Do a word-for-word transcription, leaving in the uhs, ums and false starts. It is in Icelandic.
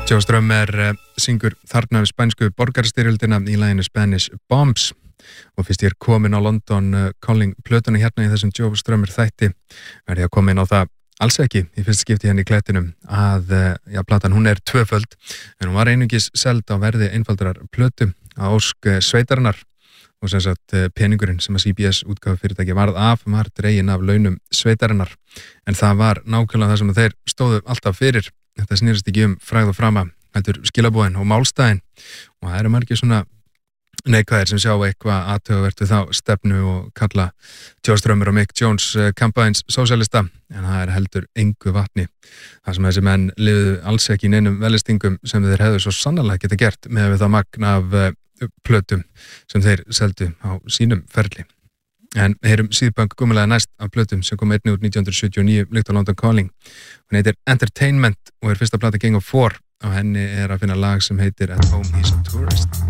Joe Strummer uh, syngur þarna við spænsku borgarastyrjöldina í laginu Spanish Bombs og fyrst ég er komin á London uh, Calling plötunni hérna í þessum Joe Strummer þætti verði ég að koma inn á það alls ekki í fyrst skipti hérna í klettinum að uh, já, platan hún er tvöföld en hún var einungis seld á verði einfaldrar plötu á ósk uh, sveitarinnar og sem sagt uh, peningurinn sem að C B S útgáfu fyrirtæki varð af var dreginn af launum sveitarinnar en það var nákvæmlega það sem þeir stóðu alltaf fyrir. Þetta snýrist ekki um frægð og frama, heldur skilabóðin og málstæðin og það eru margir svona neikvæðir sem sjá eitthvað athugavert við þá stefnu og kalla Joe Strummer og Mick Jones kampæns sósíalista en það er heldur engu vatni. Það sem þessi menn lifðu alls ekki í neinum velistingum sem þeir hefðu svo sannarlega geta gert með við þá magn af plötum sem þeir seldu á sínum ferli. En heyrum síðbang gummilega næst af plötum sem kom einnig út nítján hundruð sjötíu og níu líkt á London Calling. Hún heitir Entertainment og er fyrsta plata Gang of Four. Á henni er að finna lag sem heitir At Home He's a Tourist.